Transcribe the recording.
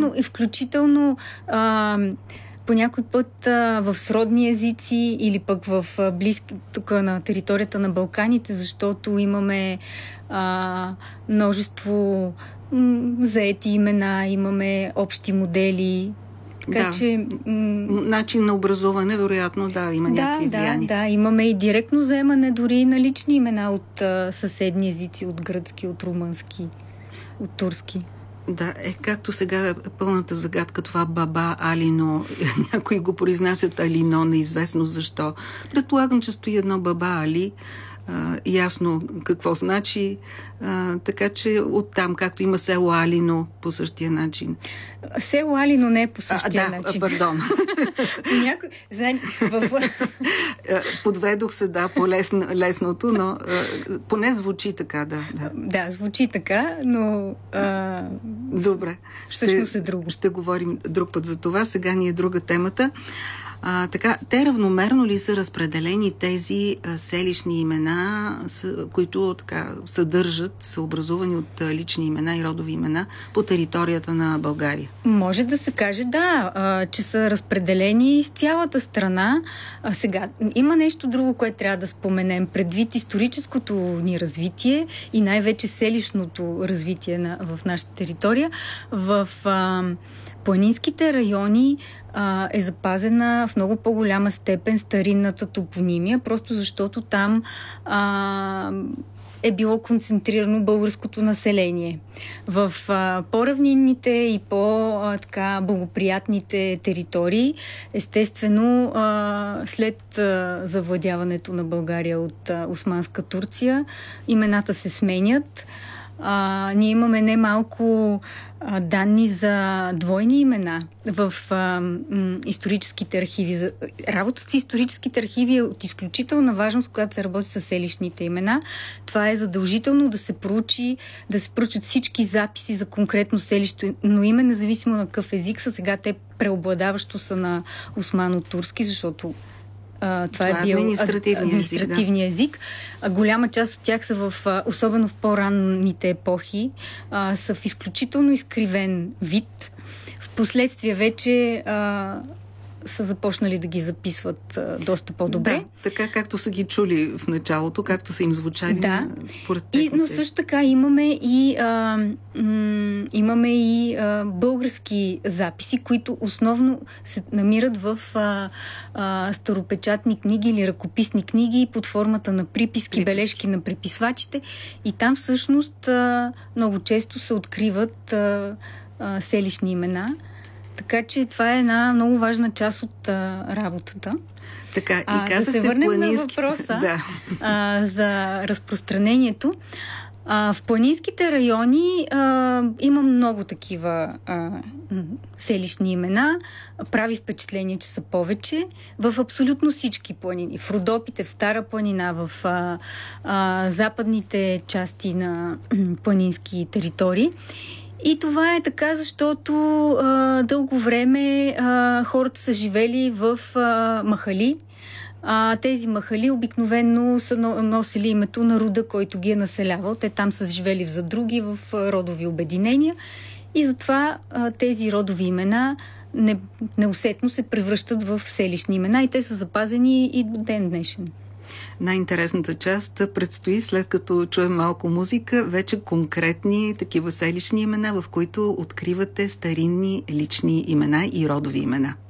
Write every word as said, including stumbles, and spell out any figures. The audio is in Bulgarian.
Включително, и включително а, по някой път а, в сродни езици или пък в а, близки, тук на територията на Балканите, защото имаме а, множество м, заети имена, имаме общи модели. Така, да. че, м- начин на образуване, вероятно, да, има да, някакви да, влияния. Да, имаме и директно заемане дори на лични имена от а, съседни езици, от гръцки, от румънски, от турски. Да, е както сега е пълната загадка това Баба Алино. Някои го произнасят Алино, неизвестно защо. Предполагам, че стои едно Баба Али, а, ясно какво значи, а, така че оттам, както има село Алино, по същия начин. Село Алино не е по същия а, да, начин. пардон. Някой, знаете, в... Подведох се, да, по лесно, лесното, но а, поне звучи така, да. Да, да звучи така, но а... добре. Всъщност ще, е друго. Ще говорим друг път за това. Сега ни е друга темата. А, така, те равномерно ли са разпределени тези а, селищни имена, с, които така съдържат, са образувани от а, лични имена и родови имена по територията на България? Може да се каже, да, а, че са разпределени из цялата страна. А сега, има нещо друго, което трябва да споменем. Предвид историческото ни развитие и най-вече селищното развитие на, в нашата територия, в а, планинските райони а, е запазена в много по-голяма степен старинната топонимия, просто защото там а, е било концентрирано българското население. В а, по-равнинните и по-благоприятните територии, естествено, а, след а, завладяването на България от а, Османска Турция, имената се сменят. А, ние имаме немалко а, данни за двойни имена в а, м, историческите архиви. За, работата с историческите архиви е от изключителна важност, когато се работи с селищните имена. Това е задължително да се проучи, да се проучат всички записи за конкретно селищно име, независимо на какъв език са. Сега те преобладаващо са на османо-турски, защото Uh, това, това е бил административния език. език. А, голяма част от тях са в, особено в по-ранните епохи, а, са в изключително изкривен вид. Впоследствие вече а, са започнали да ги записват а, доста по-добре. Да, така както са ги чули в началото, както са им звучали. Да. Според и, но също така имаме и, а, м- имаме и а, български записи, които основно се намират в а, а, старопечатни книги или ръкописни книги под формата на приписки, приписки. бележки на преписвачите. И там всъщност а, много често се откриват а, а, селищни имена. Така че това е една много важна част от а, работата. Така, и а, казахте да се върнем планинските... на въпроса да. а, за разпространението. А, в планинските райони а, има много такива а, селищни имена. Прави впечатление, че са повече. В абсолютно всички планини. В Родопите, в Стара планина, в а, а, западните части на планински територии. И това е така, защото а, дълго време а, хората са живели в а, махали. А, тези махали обикновено са носили името на рода, който ги е населявал. Те там са живели в задруги, в родови обединения. И затова а, тези родови имена не, неусетно се превръщат в селищни имена и те са запазени и до ден днешен. Най-интересната част предстои, след като чуем малко музика, вече конкретни такива селищни имена, в които откривате старинни лични имена и родови имена.